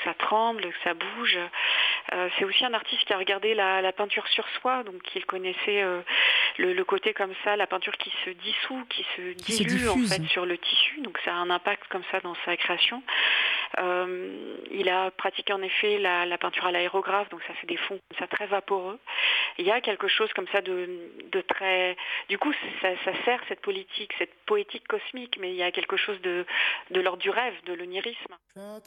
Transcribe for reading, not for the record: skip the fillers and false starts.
ça tremble, que ça bouge. C'est aussi un artiste qui a regardé la peinture sur soie, donc il connaissait le côté comme ça, la peinture qui se dissout, qui se Qui se dilue en fait diffuse. sur le tissu, donc ça a un impact comme ça dans sa création. Il a pratiqué en effet la peinture à l'aérographe, donc ça fait des fonds comme ça très vaporeux. Il y a quelque chose comme ça de très... Du coup, ça sert cette politique, cette poétique cosmique, mais il y a quelque chose de l'ordre du rêve, de l'onirisme.